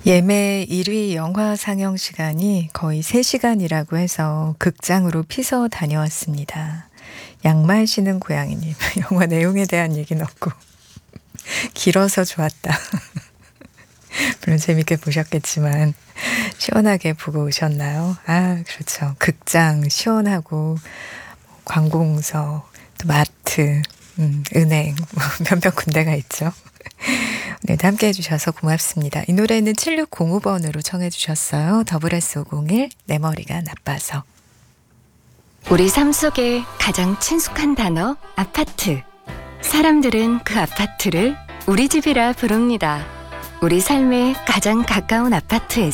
예매 1위 영화 상영 시간이 거의 3시간이라고 해서 극장으로 피서 다녀왔습니다. 양말 신은 고양이님, 영화 내용에 대한 얘기는 없고 길어서 좋았다. 물론 재밌게 보셨겠지만 시원하게 보고 오셨나요? 아, 그렇죠. 극장 시원하고 관공서, 또 마트, 은행, 몇몇 군데가 있죠. 오늘도 함께 해주셔서 고맙습니다. 이 노래는 7605번으로 청해 주셨어요. WS501 내 머리가 나빠서. 우리 삶 속에 가장 친숙한 단어 아파트. 사람들은 그 아파트를 우리 집이라 부릅니다. 우리 삶에 가장 가까운 아파트에서